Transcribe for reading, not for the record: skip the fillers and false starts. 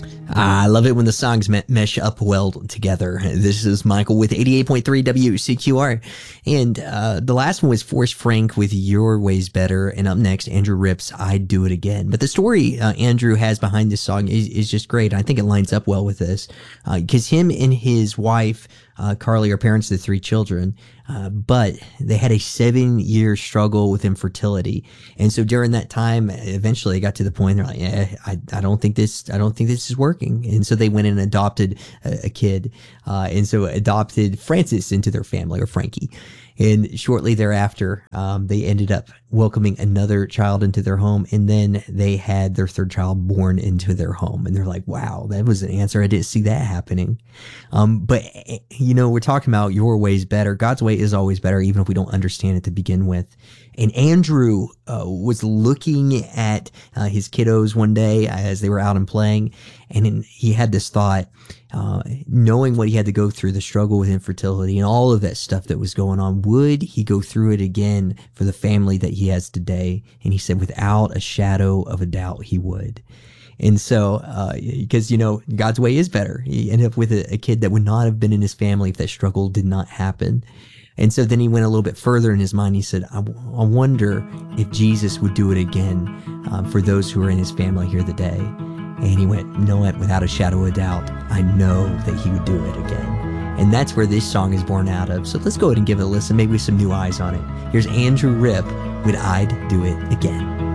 I love it when the songs mesh up well together. This is Michael with 88.3 WCQR. And the last one was Forrest Frank with Your Way's Better. And up next, Andrew Ripp's I'd Do It Again. But the story Andrew has behind this song is just great. I think it lines up well with this. Because him and his wife, Carly, are parents of 3 children. But they had a 7-year struggle with infertility. And so during that time, eventually it got to the point they're like, I don't think this is working. And so they went and adopted a kid. And so adopted Francis into their family, or Frankie. And shortly thereafter, they ended up welcoming another child into their home. And then they had their 3rd child born into their home. And they're like, wow, that was an answer. I didn't see that happening. But, you know, we're talking about your way's better. God's way is always better, even if we don't understand it to begin with. And Andrew was looking at his kiddos one day as they were out and playing. And he had this thought, knowing what he had to go through, the struggle with infertility and all of that stuff that was going on, would he go through it again for the family that he has today? And he said, without a shadow of a doubt, he would. And so, because, you know, God's way is better. He ended up with a kid that would not have been in his family if that struggle did not happen. And so then he went a little bit further in his mind. He said, I wonder if Jesus would do it again for those who are in his family here today. And he went, you know what, without a shadow of a doubt, I know that he would do it again. And that's where this song is born out of. So let's go ahead and give it a listen, maybe with some new eyes on it. Here's Andrew Ripp with I'd Do It Again.